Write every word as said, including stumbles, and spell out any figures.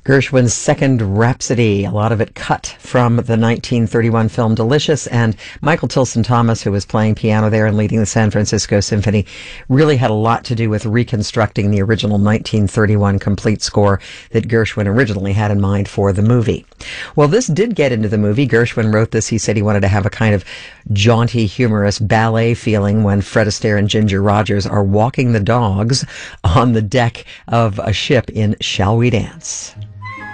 Gershwin's Second Rhapsody, a lot of it cut from the nineteen thirty-one film Delicious, and Michael Tilson Thomas, who was playing piano there and leading the San Francisco Symphony, really had a lot to do with reconstructing the original nineteen thirty-one complete score that Gershwin originally had in mind for the movie. Well, this did get into the movie. Gershwin wrote this. He said he wanted to have a kind of jaunty, humorous ballet feeling when Fred Astaire and Ginger Rogers are walking the dogs on the deck of a ship in Shall We Dance?